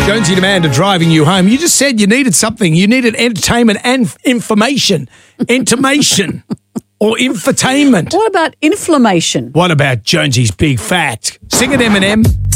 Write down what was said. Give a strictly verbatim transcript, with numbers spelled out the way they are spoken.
Jonesy Demand are driving you home. You just said you needed something. You needed entertainment and f- information. Intimation or infotainment. What about inflammation? What about Jonesy's big fat? Sing it, Eminem.